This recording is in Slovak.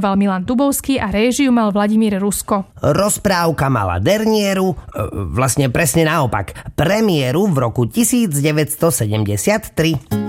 režíroval Milan Dubovský a réžiu mal Vladimír Rusko. Rozprávka mala derniéru, vlastne presne naopak, premiéru v roku 1973.